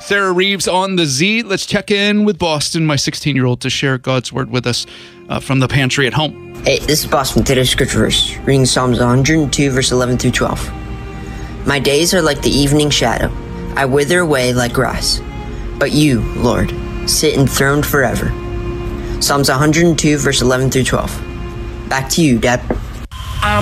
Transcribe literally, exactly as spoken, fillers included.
Sarah Reeves on the Z. Let's check in with Boston, my sixteen-year-old, to share God's word with us uh, from the pantry at home. Hey, this is Boston. Today's scripture verse, reading Psalms one hundred two, verse eleven through twelve. My days are like the evening shadow. I wither away like grass. But you, Lord, sit enthroned forever. Psalms one hundred two, verse eleven through twelve. Back to you, Dad.